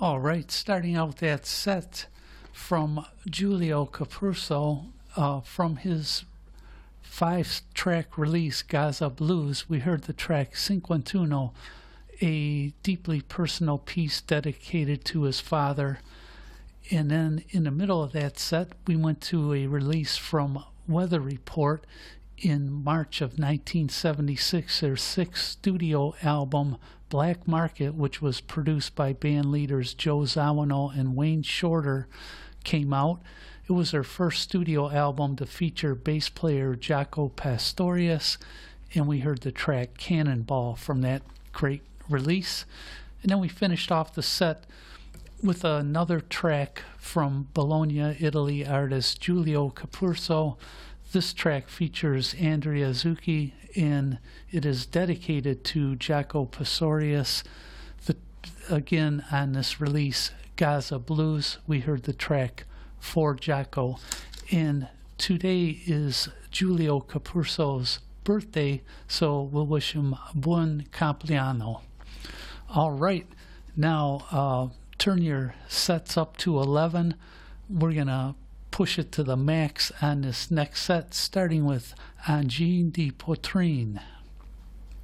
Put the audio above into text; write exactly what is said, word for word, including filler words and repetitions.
All right, starting out that set from Giulio Capurso uh, from his five-track release, Gaza Blues, we heard the track Cinquantuno, a deeply personal piece dedicated to his father. And then in the middle of that set, we went to a release from Weather Report in March of nineteen seventy-six, their sixth studio album, Black Market, which was produced by band leaders Joe Zawinul and Wayne Shorter, came out. It was their first studio album to feature bass player Jaco Pastorius, and we heard the track Cannonball from that great release. And then we finished off the set with another track from Bologna, Italy artist Giulio Capurso. This track features Andrea Zucchi, and it is dedicated to Jaco Pastorius. The, again, on this release, Gaza Blues, we heard the track For Jaco. And today is Giulio Capurso's birthday, so we'll wish him buon compleanno. All right, now uh, turn your sets up to eleven. We're going to push it to the max on this next set, starting with Angine di Poitrine.